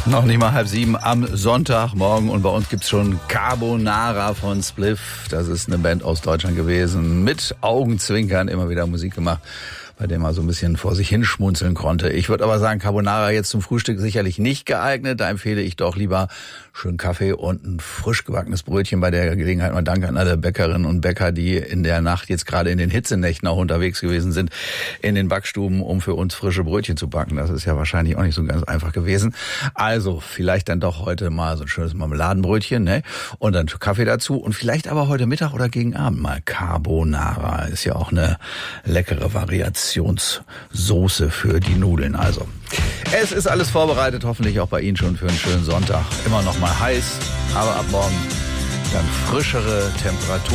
Noch nicht mal 6:30 am Sonntagmorgen und bei uns gibt's schon Carbonara von Spliff. Das ist eine Band aus Deutschland gewesen, mit Augenzwinkern immer wieder Musik gemacht, bei der man so ein bisschen vor sich hinschmunzeln konnte. Ich würde aber sagen, Carbonara jetzt zum Frühstück sicherlich nicht geeignet. Da empfehle ich doch lieber schön Kaffee und ein frisch gebackenes Brötchen. Bei der Gelegenheit mal Dank an alle Bäckerinnen und Bäcker, die in der Nacht jetzt gerade in den Hitzenächten auch unterwegs gewesen sind, in den Backstuben, um für uns frische Brötchen zu backen. Das ist ja wahrscheinlich auch nicht so ganz einfach gewesen. Also vielleicht dann doch heute mal so ein schönes Marmeladenbrötchen, ne? Und dann Kaffee dazu und vielleicht aber heute Mittag oder gegen Abend mal Carbonara. Ist ja auch eine leckere Variationssoße für die Nudeln. Also, es ist alles vorbereitet, hoffentlich auch bei Ihnen schon für einen schönen Sonntag. Immer noch mal heiß, aber ab morgen dann frischere Temperaturen.